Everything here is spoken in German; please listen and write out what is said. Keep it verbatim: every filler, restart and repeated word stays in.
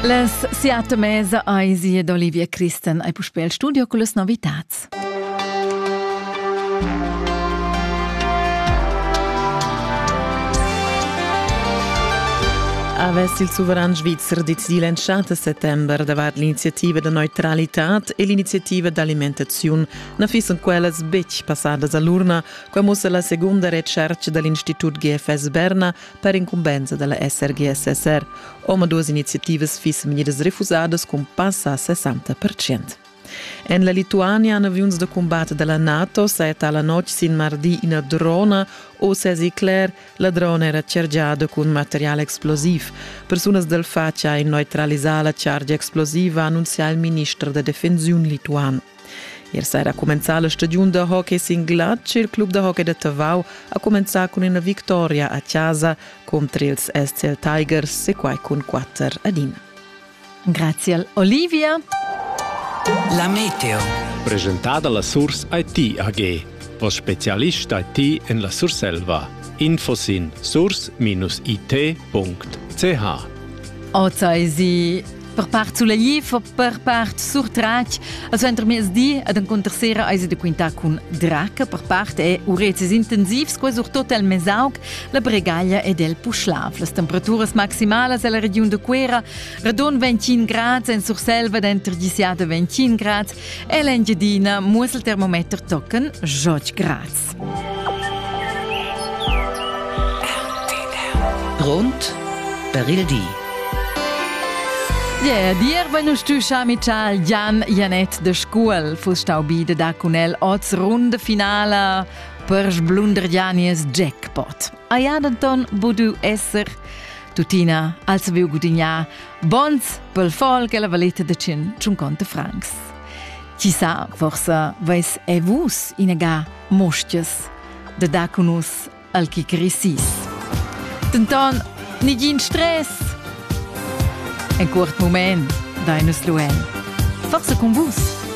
Las siata mesa Eisi ed Olivia Christen ai puspel studio con las novitats. Avesse il sovrano svizzero deciso il sette settembre davanti l'iniziativa di neutralità e l'iniziativa di alimentazione, ne fissano quelle sbec passate all'urna, come la seconda ricerca dell'Istituto G F S Berna per incumbenza della S R G S S R. Oma due iniziative fissano refusate con passa a sessanta per cento. En la Lituania hanno avions de combat della NATO, set alla noce sin mardi in a drona, o sesi clar, la drona era cergiada con materiale explosiv. Personas del faccia in neutralizzare la charge explosiva annuncia il ministro de defensione lituano. Ieri sera ha cominciato la stagione di hockey singlac, il club di hockey di Tavau ha cominciato con una vittoria a casa contro il S C L Tigers e qua con quattro ad uno. Grazie a Olivia. La meteo. Presentata la Source I T A G, o specialista I T in la Surselva. Infosin source I T punto c h. Oggi per part sulla G I F, per part sur Drac, also entre mes di ad incontrare eisi de quinta con Drac, per part è urezes intensivs, qua sur tot el mesaug, la bregaglia ed el puschlav. Las temperaturas maximales alla regione de Quera, radon ventin grads, en sur selva d'enter diciada ventin grads, e l'Engiadina mus il termometer tocken jotg grads. Rund per il di. Ja, dir wenn du stu Michal Jan Janet de Scuol fu stau bide da cunel oz runde finale per sblunderjanies jackpot. A ja d'anton budu esser tutina als viu gudigna bons pel folk e la valeta de cin cinquanta francs. Chissà, forse veis e vus inega mostjes de da cunus al chicrissis. Denton nigin stress. Un curt moment, deines Luen. Forza con vos.